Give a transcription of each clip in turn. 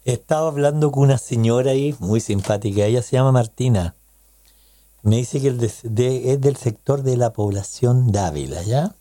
Estaba hablando con una señora ahí, muy simpática, ella se llama Martina. Me dice que es del sector de la población Dávila, ¿ya?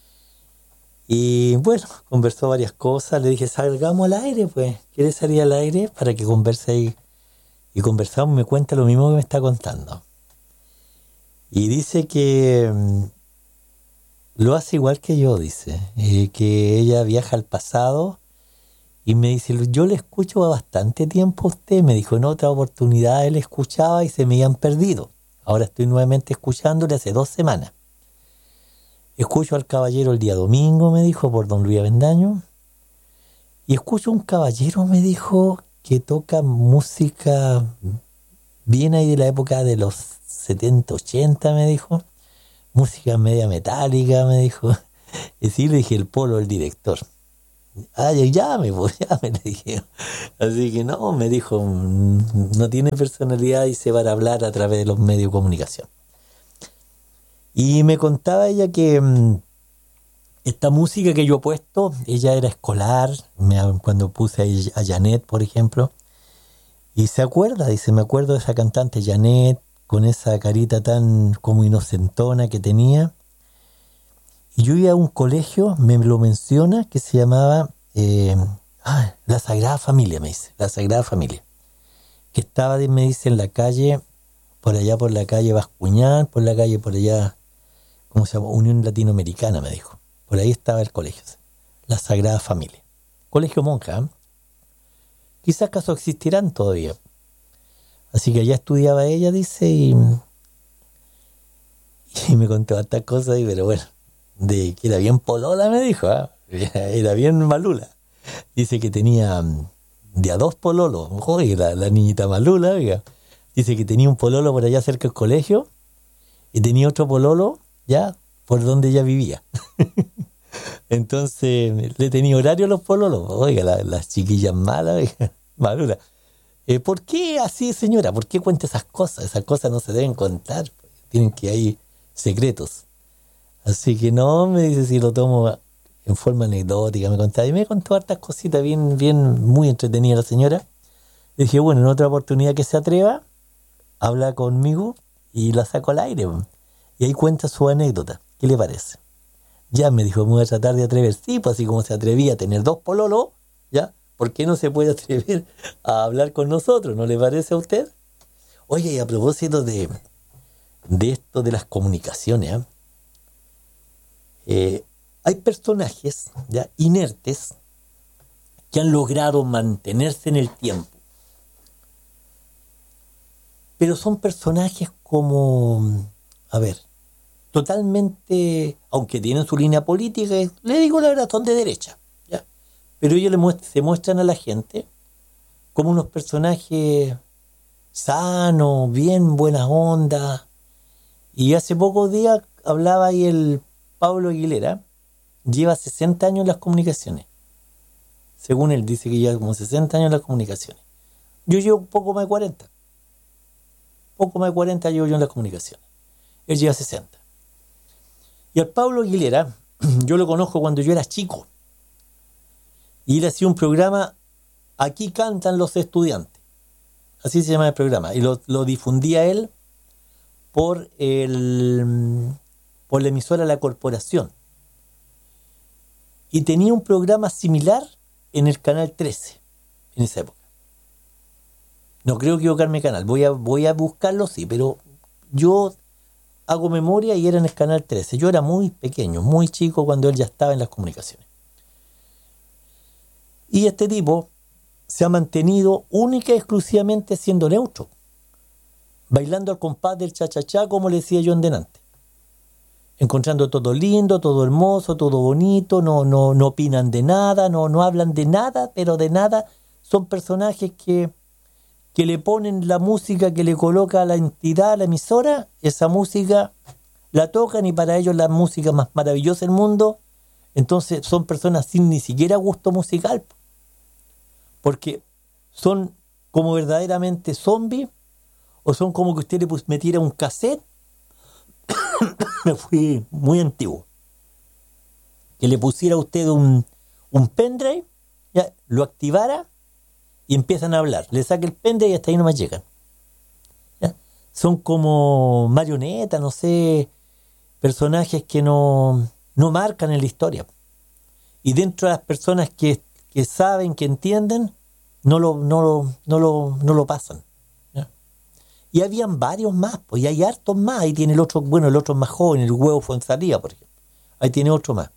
Y bueno, conversó varias cosas, le dije, salgamos al aire, pues. ¿Quieres salir al aire para que converse ahí? Y conversamos, me cuenta lo mismo que me está contando. Y dice que lo hace igual que yo, dice, que ella viaja al pasado y me dice, yo le escucho bastante tiempo a usted, me dijo, en otra oportunidad él escuchaba y se me habían perdido. Ahora estoy nuevamente escuchándole hace 2 semanas. Escucho al caballero el día domingo, me dijo, por don Luis Avendaño. Y escucho un caballero, me dijo, que toca música bien ahí de la época de los 70, 80, me dijo. Música media metálica, me dijo. Y sí, le dije, el Polo, el director. Ah, llame, pues, llame, le dije. Así que no, me dijo, no tiene personalidad y se va a hablar a través de los medios de comunicación. Y me contaba ella que esta música que yo he puesto, ella era escolar, cuando puse a Janet, por ejemplo, y se acuerda, dice, me acuerdo de esa cantante Janet, con esa carita tan como inocentona que tenía. Y yo iba a un colegio, me lo menciona, que se llamaba La Sagrada Familia, me dice, La Sagrada Familia, que estaba, me dice, en la calle, por allá por la calle Bascuñán, por la calle por allá, ¿cómo se llama? Unión Latinoamericana, me dijo. Por ahí estaba el colegio, La Sagrada Familia. Colegio monja, ¿eh? Quizás acaso existirán todavía. Así que allá estudiaba ella, dice, y me contó estas cosas, pero bueno, de que era bien polola, me dijo, ¿eh? Era bien malula. Dice que tenía de a 2 pololos. Oye, la niñita malula, oiga. Dice que tenía un pololo por allá cerca del colegio y tenía otro pololo ya por donde ella vivía. Entonces le tenía horario a los pololos. Oiga, las chiquillas malas, oiga, malulas. ¿Por qué así, señora? ¿Por qué cuenta esas cosas? Esas cosas no se deben contar. Tienen que hay secretos. Así que no, me dice, si lo tomo en forma anecdótica, me contaba. Y me contó hartas cositas bien, muy entretenidas la señora. Le dije, bueno, en otra oportunidad que se atreva, habla conmigo y la saco al aire. Y ahí cuenta su anécdota. ¿Qué le parece? Ya me dijo, me voy a tratar de atrever. Sí, pues así como se atrevía a tener 2 pololos, ¿ya? ¿Por qué no se puede atrever a hablar con nosotros? ¿No le parece a usted? Oye, y a propósito de esto de las comunicaciones, hay personajes ya inertes que han logrado mantenerse en el tiempo. Pero son personajes como, a ver, totalmente, aunque tienen su línea política, le digo la verdad, son de derecha, ¿ya? Pero ellos se muestran a la gente como unos personajes sanos, bien buena onda. Y hace pocos días hablaba ahí el Pablo Aguilera, lleva 60 años en las comunicaciones. Según él, dice que lleva como 60 años en las comunicaciones. Yo llevo poco más de 40. Poco más de 40 llevo yo en las comunicaciones. Él lleva 60. Y al Pablo Aguilera, yo lo conozco cuando yo era chico. Y él hacía un programa, Aquí cantan los estudiantes. Así se llama el programa. Y lo difundía él por la emisora La Corporación. Y tenía un programa similar en el canal 13, en esa época. No creo equivocarme canal, voy a buscarlo, sí, pero yo hago memoria y era en el canal 13. Yo era muy pequeño, muy chico cuando él ya estaba en las comunicaciones. Y este tipo se ha mantenido única y exclusivamente siendo neutro, bailando al compás del cha-cha-cha, como le decía yo en delante. Encontrando todo lindo, todo hermoso, todo bonito, no opinan de nada, no hablan de nada, pero de nada. Son personajes que le ponen la música que le coloca a la entidad, a la emisora, esa música la tocan y para ellos la música más maravillosa del mundo. Entonces son personas sin ni siquiera gusto musical, porque son como verdaderamente zombies, o son como que usted le metiera un cassette. Me fui muy antiguo, que le pusiera a usted un pendrive, ya, lo activara y empiezan a hablar. Le saca el pende y hasta ahí nomás llegan. ¿Ya? Son como marionetas, no sé, personajes que no marcan en la historia. Y dentro de las personas que saben, que entienden, no lo pasan. ¿Ya? Y habían varios más, pues, y hay hartos más. Ahí tiene el otro es más joven, el Huevo Fuenzalía, por ejemplo. Ahí tiene otro más.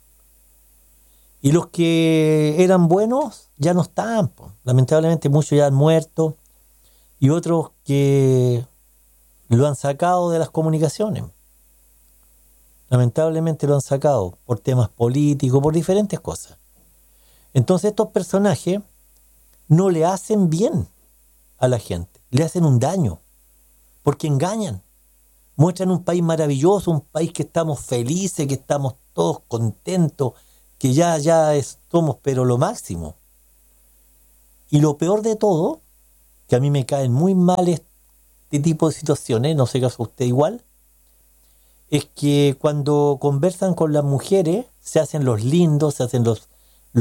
Y los que eran buenos ya no están, pues. Lamentablemente muchos ya han muerto y otros que lo han sacado de las comunicaciones. Lamentablemente lo han sacado por temas políticos, por diferentes cosas. Entonces estos personajes no le hacen bien a la gente, le hacen un daño, porque engañan. Muestran un país maravilloso, un país que estamos felices, que estamos todos contentos, que ya somos pero lo máximo. Y lo peor de todo, que a mí me caen muy mal este tipo de situaciones, no sé si a usted igual, es que cuando conversan con las mujeres, se hacen los lindos, se hacen los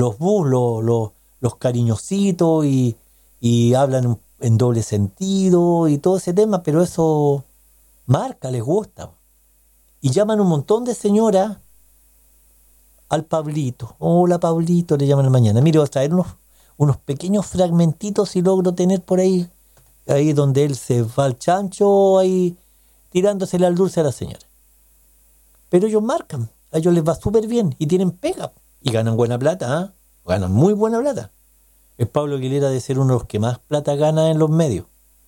cariñositos y hablan en doble sentido y todo ese tema, pero eso marca, les gusta. Y llaman un montón de señoras al Pablito. Hola Pablito, le llaman mañana. Mire, voy a traer unos pequeños fragmentitos y logro tener por ahí donde él se va al chancho, ahí tirándosele al dulce a la señora. Pero ellos marcan, a ellos les va súper bien y tienen pega. Y ganan buena plata, ¿eh? Ganan muy buena plata. El Pablo Aguilera de ser uno de los que más plata gana en los medios.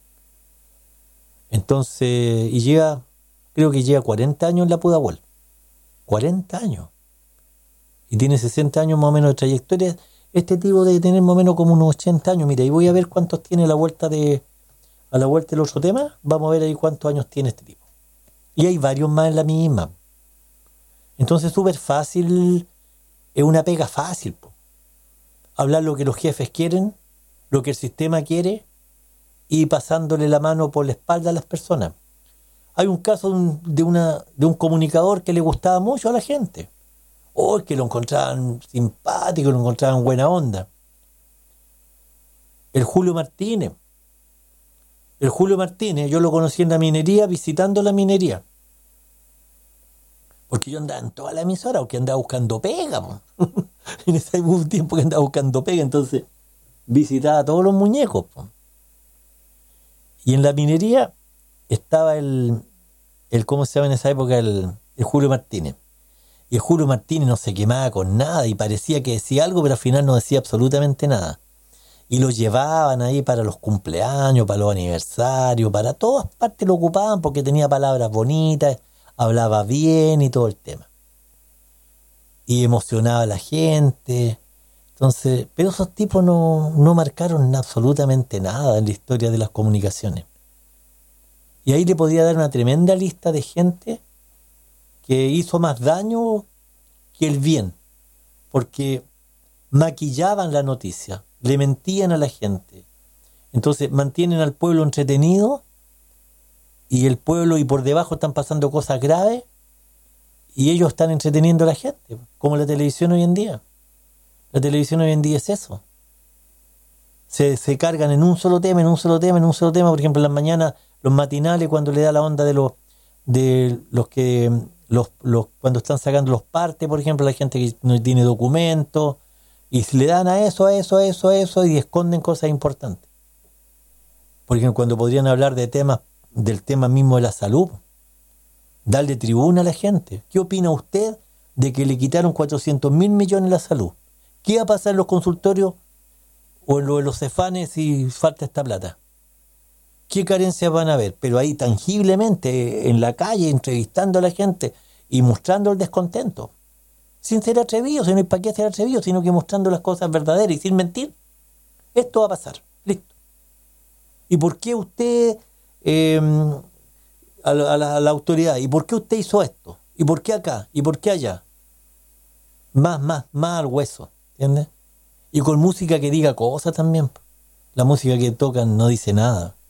Entonces, creo que lleva 40 años en la Pudahuel. 40 años. Y tiene 60 años más o menos de trayectoria. Este tipo debe tener más o menos como unos 80 años. Mira, y voy a ver cuántos tiene a la vuelta del otro tema. Vamos a ver ahí cuántos años tiene este tipo. Y hay varios más en la misma. Entonces, súper fácil, es una pega fácil, po. Hablar lo que los jefes quieren, lo que el sistema quiere, y pasándole la mano por la espalda a las personas. Hay un caso de un comunicador que le gustaba mucho a la gente. Que lo encontraban simpático, lo encontraban buena onda. El Julio Martínez. Yo lo conocí en la minería, visitando la minería. Porque yo andaba en toda la emisora, porque andaba buscando pega. En ese tiempo que andaba buscando pega, entonces visitaba a todos los muñecos. Y en la minería estaba el ¿cómo se llama en esa época? El Julio Martínez. Y el Julio Martínez no se quemaba con nada y parecía que decía algo, pero al final no decía absolutamente nada. Y lo llevaban ahí para los cumpleaños, para los aniversarios, para todas partes lo ocupaban porque tenía palabras bonitas, hablaba bien y todo el tema. Y emocionaba a la gente. Entonces, pero esos tipos no marcaron absolutamente nada en la historia de las comunicaciones. Y ahí le podría dar una tremenda lista de gente que hizo más daño que el bien, porque maquillaban la noticia, le mentían a la gente. Entonces mantienen al pueblo entretenido y el pueblo y por debajo están pasando cosas graves y ellos están entreteniendo a la gente, como la televisión hoy en día. La televisión hoy en día es eso. Se cargan en un solo tema, por ejemplo en las mañanas, los matinales, cuando le da la onda de los que cuando están sacando los partes, por ejemplo, la gente que no tiene documentos, y le dan a eso, y esconden cosas importantes. Por ejemplo, cuando podrían hablar del tema mismo de la salud, darle tribuna a la gente. ¿Qué opina usted de que le quitaron 400.000 millones a la salud? ¿Qué va a pasar en los consultorios o en los cefanes si falta esta plata? ¿Qué carencias van a haber? Pero ahí tangiblemente, en la calle, entrevistando a la gente y mostrando el descontento. Sin ser atrevido, si no hay para qué ser atrevido, sino que mostrando las cosas verdaderas y sin mentir. Esto va a pasar. Listo. ¿Y por qué usted, a la autoridad, y por qué usted hizo esto? ¿Y por qué acá? ¿Y por qué allá? Más al hueso. ¿Entiendes? Y con música que diga cosas también. La música que tocan no dice nada.